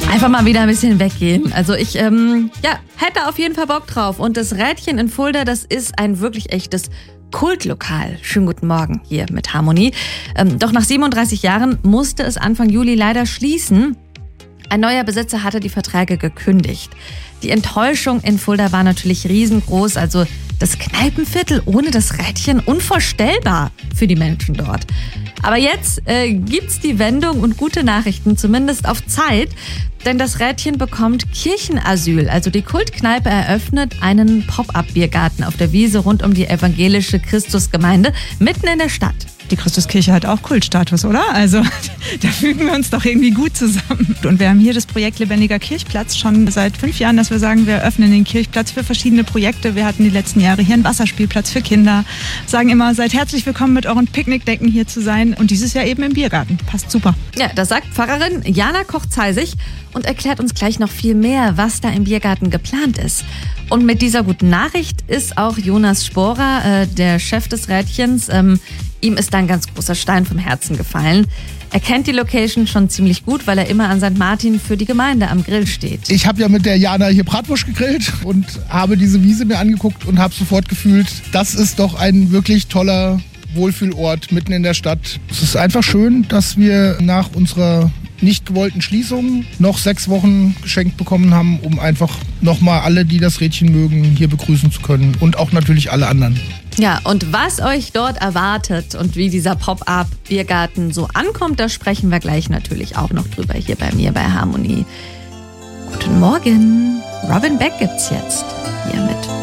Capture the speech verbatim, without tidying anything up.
Einfach mal wieder ein bisschen weggehen. Also ich ähm, ja, hätte auf jeden Fall Bock drauf. Und das Rädchen in Fulda, das ist ein wirklich echtes Kultlokal. Schönen guten Morgen hier mit Harmonie. Ähm, doch nach siebenunddreißig Jahren musste es Anfang Juli leider schließen. Ein neuer Besitzer hatte die Verträge gekündigt. Die Enttäuschung in Fulda war natürlich riesengroß. Also das Kneipenviertel ohne das Rädchen, unvorstellbar für die Menschen dort. Aber jetzt äh, gibt's die Wendung und gute Nachrichten, zumindest auf Zeit. Denn das Rädchen bekommt Kirchenasyl. Also die Kultkneipe eröffnet einen Pop-up-Biergarten auf der Wiese rund um die evangelische Christusgemeinde mitten in der Stadt. Die Christuskirche hat auch Kultstatus, oder? Also da fügen wir uns doch irgendwie gut zusammen. Und wir haben hier das Projekt Lebendiger Kirchplatz schon seit fünf Jahren, dass wir sagen, wir öffnen den Kirchplatz für verschiedene Projekte. Wir hatten die letzten Jahre hier einen Wasserspielplatz für Kinder. Sagen immer, seid herzlich willkommen mit euren Picknickdecken hier zu sein. Und dieses Jahr eben im Biergarten. Passt super. Ja, das sagt Pfarrerin Jana Koch-Zeisig und erklärt uns gleich noch viel mehr, was da im Biergarten geplant ist. Und mit dieser guten Nachricht ist auch Jonas Sporer, äh, der Chef des Rädchens, ähm, ihm ist da ein ganz großer Stein vom Herzen gefallen. Er kennt die Location schon ziemlich gut, weil er immer an Sankt Martin für die Gemeinde am Grill steht. Ich habe ja mit der Jana hier Bratwurst gegrillt und habe diese Wiese mir angeguckt und habe sofort gefühlt, das ist doch ein wirklich toller Wohlfühlort mitten in der Stadt. Es ist einfach schön, dass wir nach unserer nicht gewollten Schließung noch sechs Wochen geschenkt bekommen haben, um einfach nochmal alle, die das Rädchen mögen, hier begrüßen zu können und auch natürlich alle anderen. Ja, und was euch dort erwartet und wie dieser Pop-up-Biergarten so ankommt, da sprechen wir gleich natürlich auch noch drüber hier bei mir bei Harmonie. Guten Morgen. Robin Beck gibt's jetzt hier mit